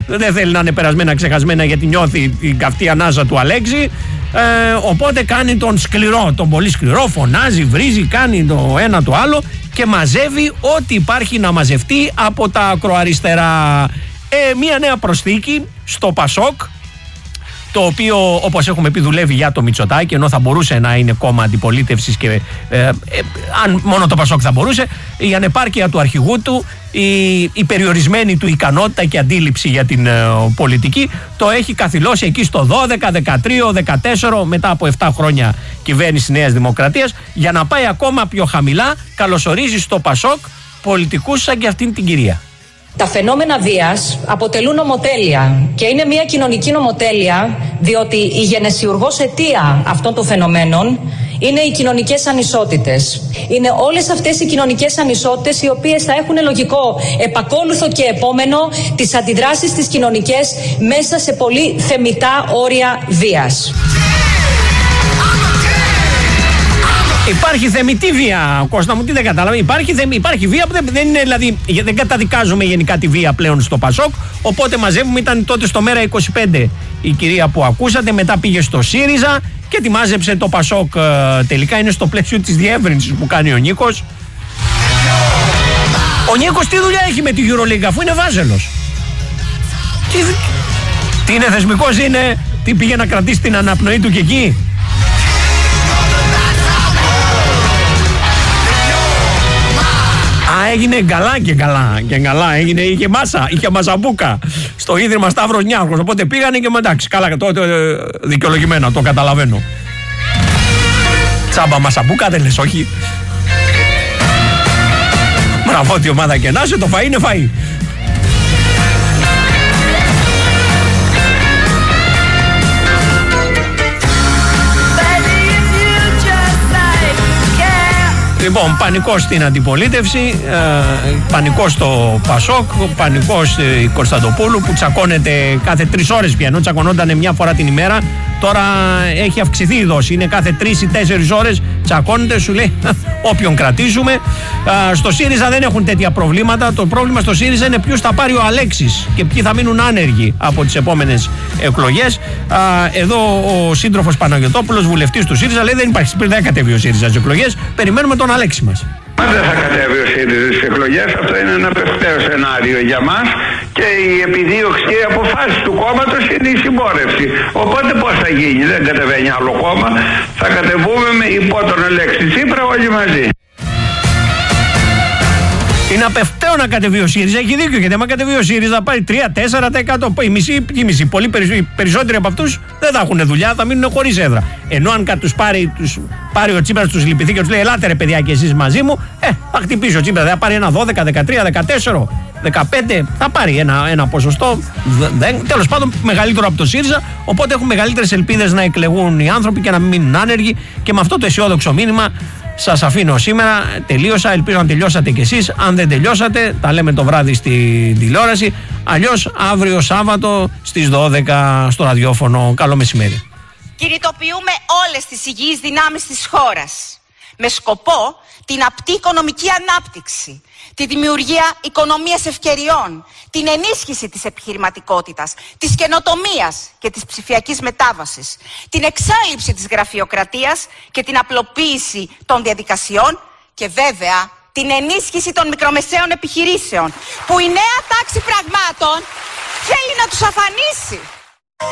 δεν θέλει να είναι περασμένα ξεχασμένα γιατί νιώθει την καυτή ανάσα του Αλέξη. Οπότε κάνει τον σκληρό, τον πολύ σκληρό, φωνάζει, βρίζει, κάνει το ένα το άλλο και μαζεύει ό,τι υπάρχει να μαζευτεί από τα ακροαριστερά. Μία νέα προσθήκη στο Πασόκ, το οποίο, όπως έχουμε πει, δουλεύει για το Μητσοτάκη, ενώ θα μπορούσε να είναι κόμμα αντιπολίτευσης και αν μόνο το Πασόκ θα μπορούσε, η ανεπάρκεια του αρχηγού του, η περιορισμένη του ικανότητα και αντίληψη για την πολιτική, το έχει καθυλώσει εκεί στο 12, 13, 14, μετά από 7 χρόνια κυβέρνηση Νέας Δημοκρατίας, για να πάει ακόμα πιο χαμηλά. Καλωσορίζει στο Πασόκ πολιτικούς σαν και αυτήν την κυρία. Τα φαινόμενα βίας αποτελούν νομοτέλεια και είναι μια κοινωνική νομοτέλεια, διότι η γενεσιουργός αιτία αυτών των φαινομένων είναι οι κοινωνικές ανισότητες. Είναι όλες αυτές οι κοινωνικές ανισότητες οι οποίες θα έχουν λογικό επακόλουθο και επόμενο τις αντιδράσεις τις κοινωνικές μέσα σε πολύ θεμιτά όρια βίας. Υπάρχει θεμιτή βία, Κώστα μου, τι δεν κατάλαβε. Υπάρχει βία που δεν είναι, δηλαδή δεν καταδικάζουμε γενικά τη βία πλέον στο Πασόκ. Οπότε μαζεύουμε, ήταν τότε στο Μέρα 25 η κυρία που ακούσατε, μετά πήγε στο ΣΥΡΙΖΑ και τη μάζεψε το Πασόκ. Τελικά είναι στο πλαίσιο της διεύρυνσης που κάνει ο Νίκος. Ο Νίκος τι δουλειά έχει με τη EuroLeague αφού είναι βάζελος? Τι είναι, θεσμικός είναι? Τι πήγε να κρατήσει την αναπνοή του και εκεί? Έγινε καλά, είχε μασαμπούκα στο Ίδρυμα Σταύρος Νιάρχος, οπότε πήγανε και εντάξει, καλά, τότε δικαιολογημένα, το καταλαβαίνω. Τσάμπα μασαμπούκα δεν λες, όχι? Μπράβο, ό,τι ομάδα και να είσαι, το φαΐ είναι φαΐ. Λοιπόν, πανικός στην αντιπολίτευση, πανικός στο Πασόκ, πανικός η Κωνσταντοπούλου που τσακώνεται κάθε 3 ώρες πια, ενώ τσακωνόταν μια φορά την ημέρα. Τώρα έχει αυξηθεί η δόση, είναι κάθε 3 ή 4 ώρες τσακώνεται, σου λέει όποιον κρατήσουμε. Στο ΣΥΡΙΖΑ δεν έχουν τέτοια προβλήματα. Το πρόβλημα στο ΣΥΡΙΖΑ είναι ποιος θα πάρει ο Αλέξης και ποιοι θα μείνουν άνεργοι από τις επόμενες εκλογές. Εδώ ο σύντροφος Παναγιωτόπουλος, βουλευτής του ΣΥΡΙΖΑ, λέει δεν υπάρχει, δεν κατέβει ο ΣΥΡΙΖΑ στις εκλογές, περιμένουμε τον Αλέξη μας. Δεν θα κατέβει ο ΣΥΡΙΖΑ στις εκλογές, αυτό είναι ένα πευσταίο σενάριο για μας και η επιδίωξη και οι αποφάσεις του κόμματος είναι η συμπόρευση. Οπότε πώς θα γίνει, δεν κατεβαίνει άλλο κόμμα, θα κατεβούμε υπό τον Αλέξη Τσίπρα όλοι μαζί. Είναι απευταίο να κατεβεί ο ΣΥΡΙΖΑ, έχει δίκιο, γιατί άμα κατεβεί ο ΣΥΡΙΖΑ θα πάρει 3-4%. Οι μισοί, πολύ περισσότεροι από αυτούς δεν θα έχουν δουλειά, θα μείνουν χωρίς έδρα. Ενώ αν τους πάρει ο Τσίπρας, τους λυπηθεί και τους λέει ελάτε ρε παιδιά και εσείς μαζί μου, θα χτυπήσει ο Τσίπρας, θα πάρει ένα 12, 13, 14, 15, θα πάρει ένα ποσοστό, τέλος πάντων μεγαλύτερο από το ΣΥΡΙΖΑ. Οπότε έχουν μεγαλύτερες ελπίδες να εκλεγούν οι άνθρωποι και να μην μείνουν άνεργοι. Και με αυτό το αισιόδοξο μήνυμα σας αφήνω σήμερα. Τελείωσα, ελπίζω να τελειώσατε κι εσείς. Αν δεν τελειώσατε, τα λέμε το βράδυ στην τηλεόραση. Αλλιώς αύριο Σάββατο στις 12 στο ραδιόφωνο. Καλό μεσημέρι. Κινητοποιούμε όλες τις υγιείς δυνάμεις της χώρας με σκοπό την απτή οικονομική ανάπτυξη, τη δημιουργία οικονομίας ευκαιριών, την ενίσχυση της επιχειρηματικότητας, της καινοτομίας και της ψηφιακής μετάβασης, την εξάλληψη της γραφειοκρατίας και την απλοποίηση των διαδικασιών και βέβαια την ενίσχυση των μικρομεσαίων επιχειρήσεων που η νέα τάξη πραγμάτων θέλει να τους αφανίσει.